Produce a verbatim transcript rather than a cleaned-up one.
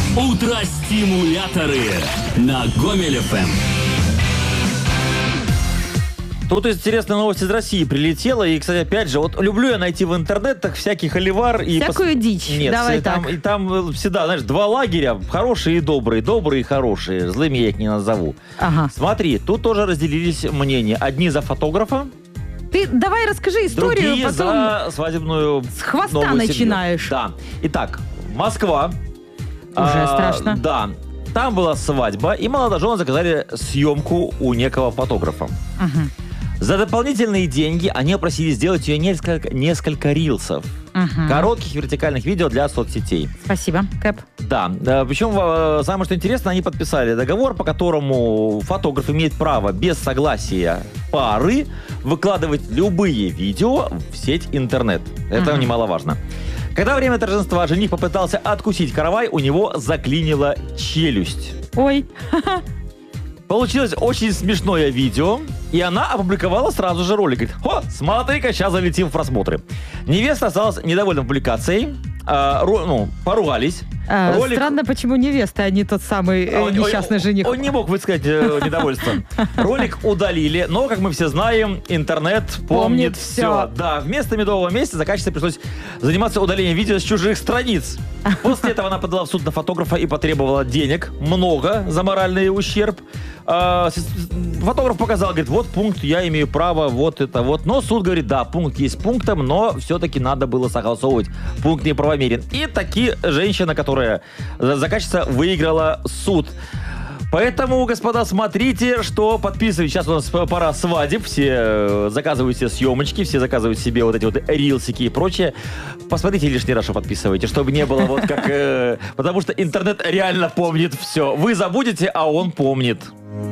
Утро-стимуляторы на Гомель эф эм. Тут интересная новость из России прилетела. И, кстати, опять же, вот люблю я найти в интернетах всякий холивар. И Всякую пос... дичь. Нет, Давай там, так. И там всегда, знаешь, два лагеря. Хорошие и добрые. Добрые и хорошие. Злыми я их не назову. Ага. Смотри, тут тоже разделились мнения. Одни за фотографа, Ты давай расскажи историю, другие потом за свадебную с хвоста новую семью. начинаешь. Да. Итак, Москва. Уже страшно. Да. Там была свадьба, и молодожены заказали съемку у некого фотографа. Мгм. За дополнительные деньги они просили сделать ее несколько, несколько рилсов. Мгм. Коротких вертикальных видео для соцсетей. Спасибо, Кэп. Да, да, причем э, самое что интересно, они подписали договор, по которому фотограф имеет право без согласия пары выкладывать любые видео в сеть интернет. Это Мгм. немаловажно. Когда время торжества жених попытался откусить каравай, у него заклинила челюсть. Ой. Получилось очень смешное видео, и она опубликовала сразу же ролик. Говорит: «О, смотри-ка, сейчас залетим в просмотры». Невеста осталась недовольна публикацией, а, ро- ну, поругались. А, Ролик- Странно, почему невеста, а не тот самый э, А он- несчастный он- жених. Он не мог высказать э, недовольство. Ролик удалили, но, как мы все знаем, интернет помнит, Помнит все. всё. Да, вместо медового месяца заказчице пришлось заниматься удалением видео с чужих страниц. После этого она подала в суд на фотографа и потребовала денег, много, за моральный ущерб. А, с- Фотограф показал, говорит: вот пункт, я имею право, вот это вот. Но суд говорит: да, пункт есть пунктом, но все-таки надо было согласовывать. Пункт неправомерен. И таки женщина, которая заказчица, выиграла суд. Поэтому, господа, смотрите, что подписывайте. Сейчас у нас пора свадеб. Все э, заказывают себе съемочки, все заказывают себе вот эти вот рилсики и прочее. Посмотрите лишний раз, что подписывайте, чтобы не было вот как... э, потому что интернет реально помнит все. Вы забудете, а он помнит.